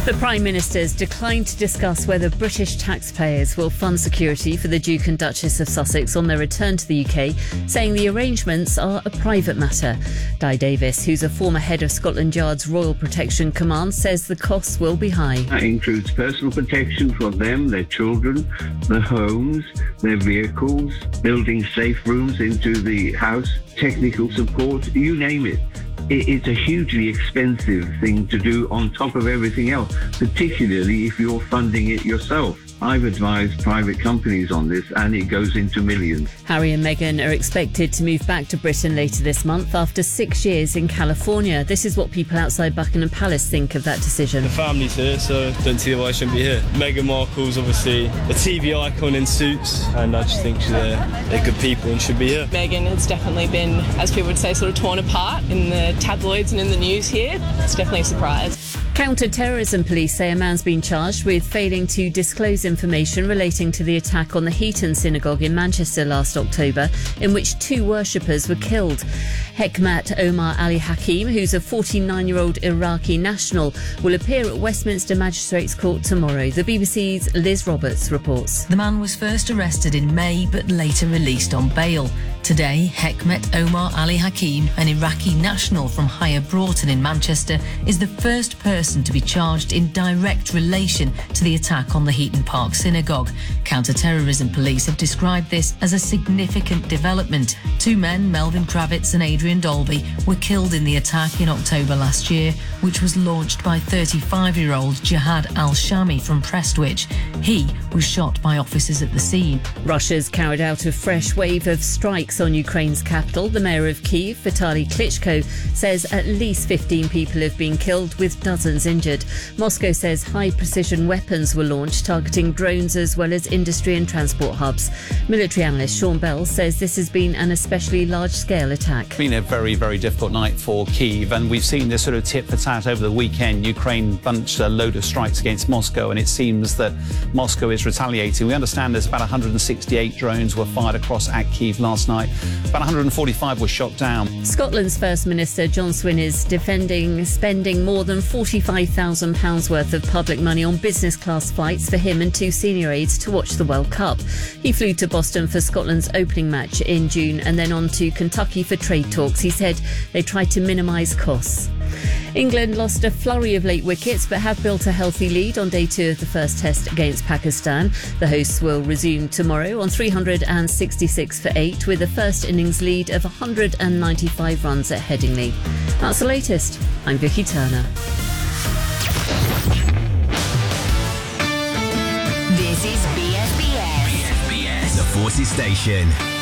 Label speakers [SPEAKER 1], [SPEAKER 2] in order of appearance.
[SPEAKER 1] The Prime Minister's declined to discuss whether British taxpayers will fund security for the Duke and Duchess of Sussex on their return to the UK, saying the arrangements are a private matter. Di Davis, who's a former head of Scotland Yard's Royal Protection Command, says the costs will be high.
[SPEAKER 2] That includes personal protection for them, their children, their homes, their vehicles, building safe rooms into the house, technical support, you name it. It's a hugely expensive thing to do on top of everything else, particularly if you're funding it yourself. I've advised private companies on this and it goes into millions.
[SPEAKER 1] Harry and Meghan are expected to move back to Britain later this month after 6 years in California. This is what people outside Buckingham Palace think of that decision.
[SPEAKER 3] The family's here, so don't see why I shouldn't be here. Meghan Markle's obviously a TV icon in Suits, and I just think they're good people and should be here.
[SPEAKER 4] Meghan has definitely been, as people would say, sort of torn apart in the tabloids and in the news here. It's definitely a surprise.
[SPEAKER 1] Counter-terrorism police say a man's been charged with failing to disclose information relating to the attack on the Heaton Synagogue in Manchester last October, in which 2 worshippers were killed. Hekmat Omar Ali Hakim, who's a 49-year-old Iraqi national, will appear at Westminster Magistrates Court tomorrow. The BBC's Liz Roberts reports.
[SPEAKER 5] The man was first arrested in May but later released on bail. Today, Hekmat Omar Ali Hakim, an Iraqi national from Higher Broughton in Manchester, is the first person to be charged in direct relation to the attack on the Heaton Park Synagogue. Counter-terrorism police have described this as a significant development. 2 men, Melvin Kravitz and Adrian Dolby, were killed in the attack in October last year, which was launched by 35-year-old Jihad al-Shami from Prestwich. He was shot by officers at the scene.
[SPEAKER 1] Russia's carried out a fresh wave of strikes on Ukraine's capital. The mayor of Kyiv, Vitaly Klitschko, says at least 15 people have been killed, with dozens injured. Moscow says high-precision weapons were launched, targeting drones as well as industry and transport hubs. Military analyst Sean Bell says this has been an especially large-scale attack.
[SPEAKER 6] It's been a very, very difficult night for Kyiv, and we've seen this sort of tit-for-tat over the weekend. Ukraine launched a load of strikes against Moscow, and it seems that Moscow is retaliating. We understand there's about 168 drones were fired across at Kyiv last night. About 145 were shot down.
[SPEAKER 1] Scotland's First Minister John Swynn is defending spending more than £45,000 worth of public money on business class flights for him and 2 senior aides to watch the World Cup. He flew to Boston for Scotland's opening match in June and then on to Kentucky for trade talks. He said they tried to minimise costs. England lost a flurry of late wickets but have built a healthy lead on day 2 of the first test against Pakistan. The hosts will resume tomorrow on 366 for 8 with a first innings lead of 195 runs at Headingley. That's the latest. I'm Vicky Turner.
[SPEAKER 7] This is BSBS.
[SPEAKER 8] The Forces Station.